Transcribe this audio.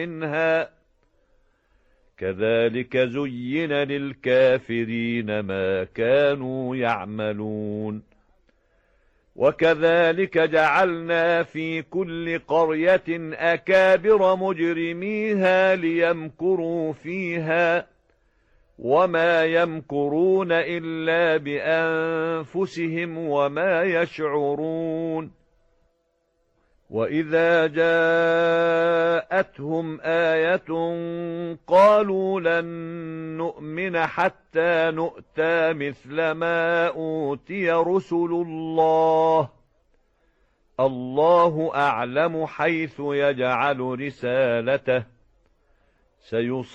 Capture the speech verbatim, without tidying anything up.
منها كذلك زين للكافرين ما كانوا يعملون وكذلك جعلنا في كل قرية أكابر مجرميها ليمكروا فيها وما يمكرون إلا بأنفسهم وما يشعرون وإذا جاءتهم آية قالوا لن نؤمن حتى نؤتى مثل ما أوتي رسل الله الله أعلم حيث يجعل رسالته سيصيب